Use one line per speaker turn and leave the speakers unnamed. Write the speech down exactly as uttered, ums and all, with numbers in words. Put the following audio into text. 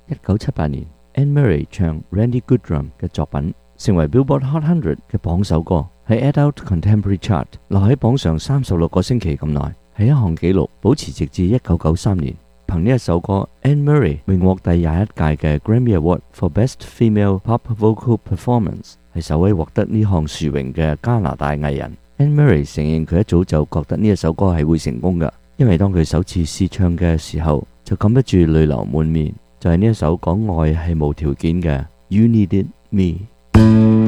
一九七八年 ，Anne Murray 唱 Randy Goodrum 嘅作品，成為 Billboard Hot 一百嘅榜首歌，喺 Adult Contemporary Chart 留喺榜上三十六個星期咁耐，係一項紀錄，保持直至一九九三年。憑呢一首歌 ，Anne Murray 榮獲第廿一屆嘅 Grammy Award for Best Female Pop Vocal Performance， 係首位獲得呢項殊榮嘅加拿大藝人。Anne Murray 承認佢一早就覺得呢一首歌係會成功㗎，因為當佢首次試唱嘅時候，就禁不住淚流滿面。就係呢一首講愛係無條件嘅 You Needed Me。